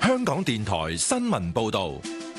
香港電台新聞報道。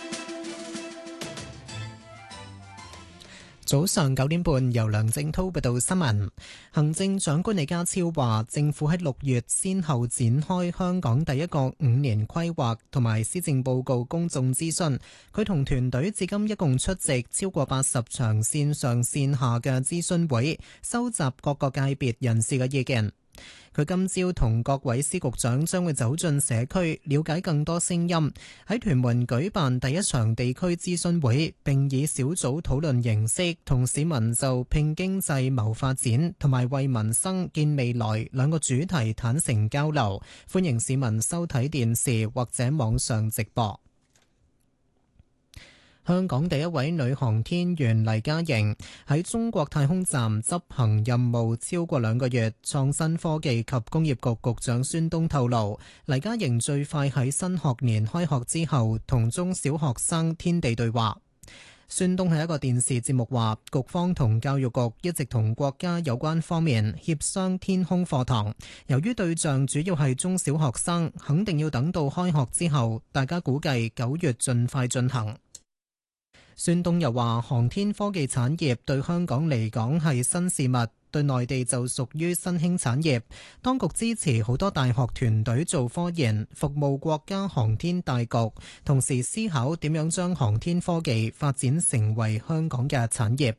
早上9點半，由梁正濤報道新聞。行政長官李家超話，政府喺6月先後展開香港第一個5年規劃同埋施政報告公眾諮詢。佢同團隊至今一共出席超過80場線上線下嘅諮詢會，收集各個界別人士嘅意見。佢今朝同各位司局長將會走進社區，了解更多聲音。喺屯門舉辦第一場地區諮詢會，並以小組討論形式同市民就拼經濟謀發展同埋為民生建未來兩個主題坦誠交流。歡迎市民收睇電視或者網上直播。香港第一位女航天員黎嘉瑩喺中國太空站執行任務超過2個月。創新科技及工業局局長孫東透露，黎嘉瑩最快喺新學年開學之後同中小學生天地對話。孫東喺一個電視節目話，局方同教育局一直同國家有關方面協商天空課堂，由於對象主要係中小學生，肯定要等到開學之後，大家估計9月盡快進行。孫東又話，航天科技產業對香港嚟講係新事物，對內地就屬於新興產業。當局支持好多大學團隊做科研，服務國家航天大局，同時思考點樣將航天科技發展成為香港嘅產業。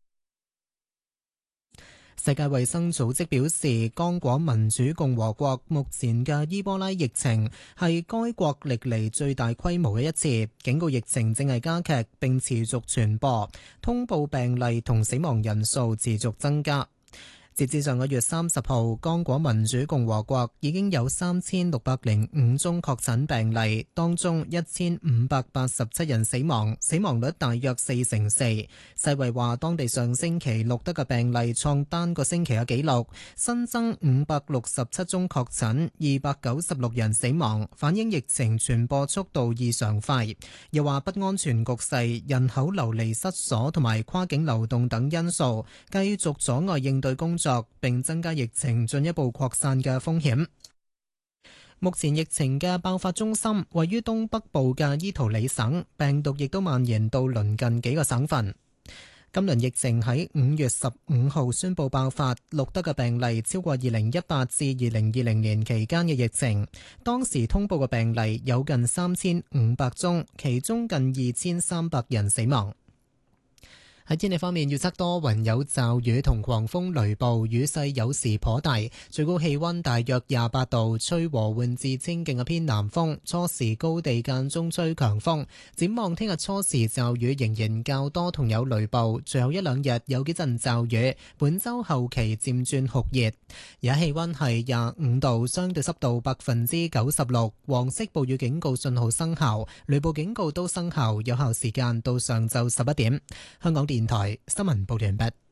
世界衛生組織表示，剛果民主共和國目前嘅伊波拉疫情係該國歷嚟最大規模嘅一次，警告疫情正係加劇並持續傳播，通報病例同死亡人數持續增加。截至上個月30號，剛果民主共和國已經有3605宗確診病例，當中1587人死亡，死亡率大約4%。世衛話，當地上星期錄得嘅病例創單個星期嘅紀錄，新增567宗確診，296人死亡，反映疫情傳播速度異常快。又話不安全局勢、人口流離失所同埋跨境流動等因素，繼續阻礙應對工作，並增加疫情進一步擴散嘅風險。目前疫情嘅爆發中心位於東北部嘅伊圖里省，病毒亦都蔓延到鄰近幾個省份。今輪疫情喺5月15號宣布爆發，錄得嘅病例超過2018至2020年期間嘅疫情，當時通報嘅病例有近3500宗，其中近2300人死亡。喺天氣方面，預測多雲有驟雨同狂風雷暴，雨勢有時頗大，最高氣溫大約28度，吹和緩至清勁嘅偏南風，初時高地間中吹強風。展望聽日初時驟雨仍然較多同有雷暴，最後一兩日有幾陣驟雨，本週後期漸轉酷熱。而家氣溫係25度，相對濕度96%，黃色暴雨警告信號生效，雷暴警告都生效，有效時間到上晝11點。香港電台新聞報道完畢。